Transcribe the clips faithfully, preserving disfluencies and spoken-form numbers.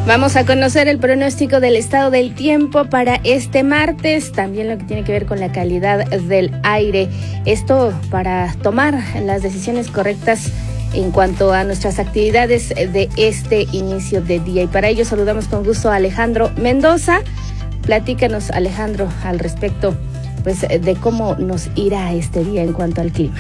Vamos a conocer el pronóstico del estado del tiempo para este martes, también lo que tiene que ver con la calidad del aire. Esto para tomar las decisiones correctas en cuanto a nuestras actividades de este inicio de día. Y para ello saludamos con gusto a Alejandro Mendoza. Platícanos, Alejandro, al respecto pues, de cómo nos irá este día en cuanto al clima.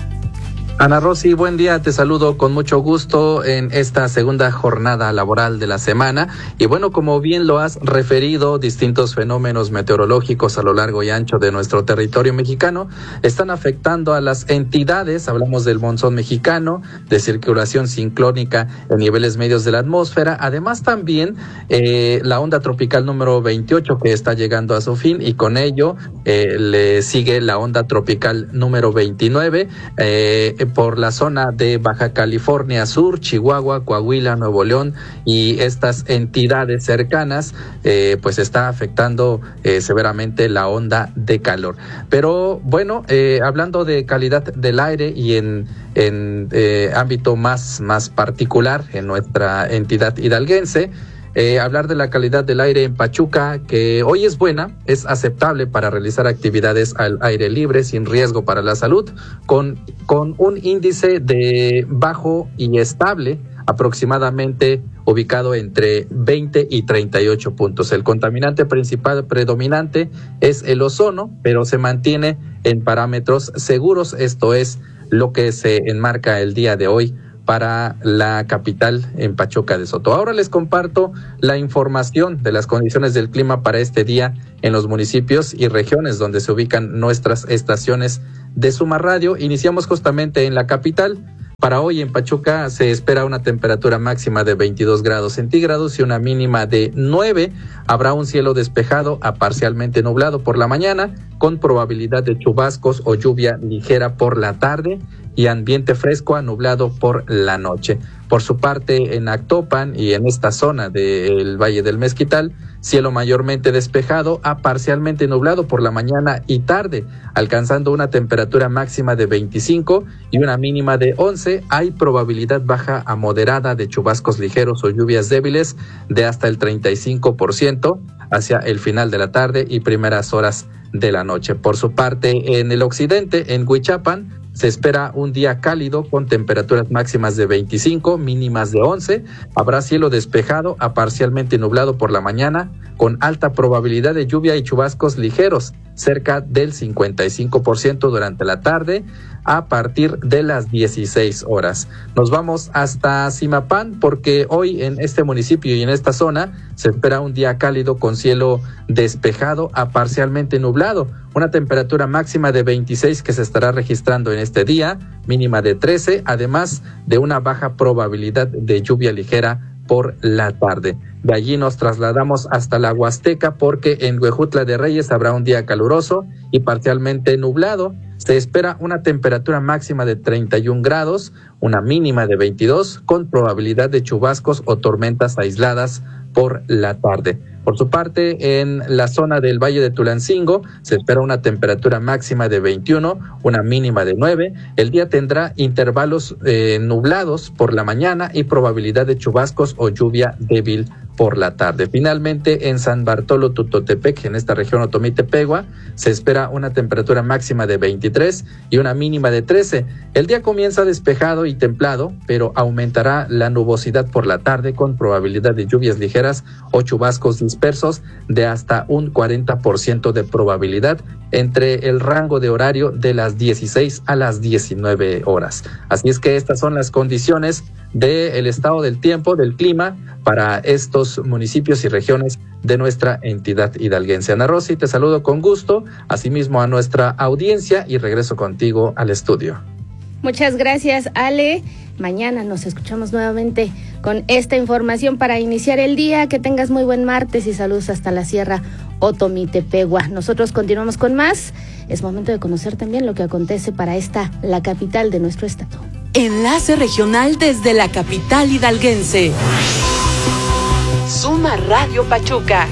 Ana Rosy, buen día, te saludo con mucho gusto en esta segunda jornada laboral de la semana. Y bueno, como bien lo has referido, distintos fenómenos meteorológicos a lo largo y ancho de nuestro territorio mexicano están afectando a las entidades. Hablamos del monzón mexicano, de circulación ciclónica en niveles medios de la atmósfera, además también eh, la onda tropical número veintiocho que está llegando a su fin, y con ello eh, le sigue la onda tropical número veintinueve, eh, por la zona de Baja California Sur, Chihuahua, Coahuila, Nuevo León y estas entidades cercanas, eh, pues está afectando eh, severamente la onda de calor. Pero bueno, eh, hablando de calidad del aire y en, en eh, ámbito más, más particular en nuestra entidad hidalguense, Eh, hablar de la calidad del aire en Pachuca, que hoy es buena, es aceptable para realizar actividades al aire libre sin riesgo para la salud, con, con un índice de bajo y estable, aproximadamente ubicado entre veinte y treinta y ocho puntos. El contaminante principal predominante es el ozono, pero se mantiene en parámetros seguros. Esto es lo que se enmarca el día de hoy para la capital en Pachuca de Soto. Ahora les comparto la información de las condiciones del clima para este día en los municipios y regiones donde se ubican nuestras estaciones de Suma Radio. Iniciamos justamente en la capital. Para hoy en Pachuca se espera una temperatura máxima de veintidós grados centígrados y una mínima de nueve. Habrá un cielo despejado a parcialmente nublado por la mañana, con probabilidad de chubascos o lluvia ligera por la tarde y ambiente fresco a nublado por la noche. Por su parte, en Actopan y en esta zona del Valle del Mezquital, cielo mayormente despejado a parcialmente nublado por la mañana y tarde, alcanzando una temperatura máxima de veinticinco y una mínima de once. Hay probabilidad baja a moderada de chubascos ligeros o lluvias débiles de hasta el treinta y cinco por ciento hacia el final de la tarde y primeras horas de la noche. Por su parte, en el occidente, en Huichapan, se espera un día cálido con temperaturas máximas de veinticinco, mínimas de once. Habrá cielo despejado a parcialmente nublado por la mañana, con alta probabilidad de lluvia y chubascos ligeros, cerca del cincuenta y cinco por ciento durante la tarde a partir de las dieciséis horas. Nos vamos hasta Zimapán porque hoy en este municipio y en esta zona se espera un día cálido con cielo despejado a parcialmente nublado, una temperatura máxima de veintiséis que se estará registrando en este día, mínima de trece, además de una baja probabilidad de lluvia ligera por la tarde. De allí nos trasladamos hasta la Huasteca porque en Huejutla de Reyes habrá un día caluroso y parcialmente nublado. Se espera una temperatura máxima de treinta y un grados, una mínima de veintidós, con probabilidad de chubascos o tormentas aisladas por la tarde. Por su parte, en la zona del Valle de Tulancingo se espera una temperatura máxima de veintiuno, una mínima de nueve. El día tendrá intervalos eh, nublados por la mañana y probabilidad de chubascos o lluvia débil por la tarde. Finalmente, en San Bartolo Tutotepec, en esta región Otomí-Tepegua, se espera una temperatura máxima de veintitrés y una mínima de trece. El día comienza despejado y templado, pero aumentará la nubosidad por la tarde con probabilidad de lluvias ligeras o chubascos dispersos de hasta un cuarenta por ciento de probabilidad entre el rango de horario de las dieciséis a las diecinueve horas. Así es que estas son las condiciones del estado del tiempo, del clima, para estos municipios y regiones de nuestra entidad hidalguense. Ana Rosy, te saludo con gusto, asimismo a nuestra audiencia, y regreso contigo al estudio. Muchas gracias, Ale. Mañana nos escuchamos nuevamente con esta información para iniciar el día. Que tengas muy buen martes y saludos hasta la Sierra Otomí-Tepegua. Nosotros continuamos con más. Es momento de conocer también lo que acontece para esta, la capital de nuestro estado. Enlace regional desde la capital hidalguense. Suma Radio Pachuca.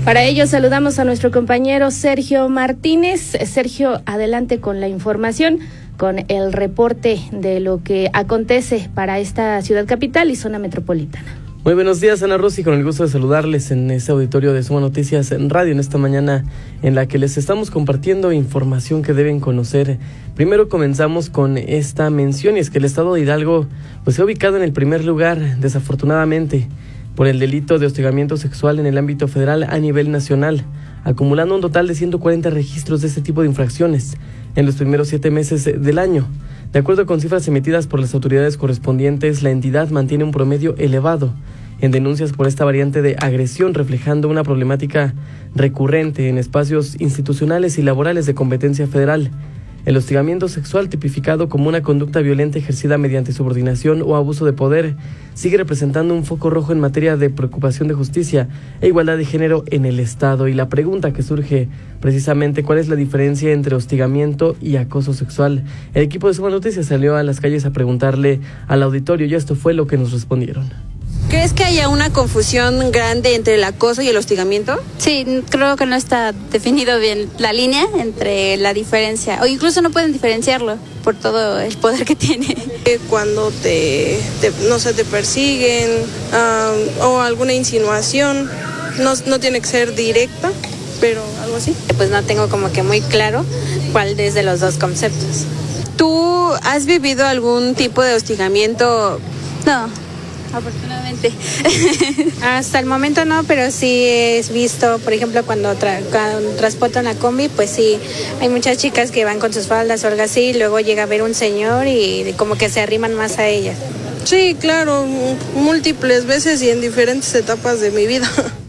Para ello saludamos a nuestro compañero Sergio Martínez. Sergio, adelante con la información, con el reporte de lo que acontece para esta ciudad capital y zona metropolitana. Muy buenos días, Ana Rosy, con el gusto de saludarles en este auditorio de Suma Noticias en Radio, en esta mañana en la que les estamos compartiendo información que deben conocer. Primero comenzamos con esta mención, y es que el estado de Hidalgo pues se ha ubicado en el primer lugar, desafortunadamente, por el delito de hostigamiento sexual en el ámbito federal a nivel nacional, acumulando un total de ciento cuarenta registros de este tipo de infracciones en los primeros siete meses del año. De acuerdo con cifras emitidas por las autoridades correspondientes, la entidad mantiene un promedio elevado en denuncias por esta variante de agresión, reflejando una problemática recurrente en espacios institucionales y laborales de competencia federal. El hostigamiento sexual, tipificado como una conducta violenta ejercida mediante subordinación o abuso de poder, sigue representando un foco rojo en materia de preocupación de justicia e igualdad de género en el Estado. Y la pregunta que surge precisamente, ¿cuál es la diferencia entre hostigamiento y acoso sexual? El equipo de Suma Noticias salió a las calles a preguntarle al auditorio y esto fue lo que nos respondieron. ¿Crees que haya una confusión grande entre el acoso y el hostigamiento? Sí, creo que no está definido bien la línea entre la diferencia, o incluso no pueden diferenciarlo por todo el poder que tiene. Cuando te, te no sé, te persiguen um, o alguna insinuación, no, no tiene que ser directa, pero algo así. Pues no tengo como que muy claro cuál es de los dos conceptos. ¿Tú has vivido algún tipo de hostigamiento? No. Afortunadamente. Hasta el momento no, pero sí he visto, por ejemplo, cuando, tra- cuando transportan la combi, pues sí, hay muchas chicas que van con sus faldas o algo así, y luego llega a ver un señor y como que se arriman más a ellas. Sí, claro, múltiples veces y en diferentes etapas de mi vida.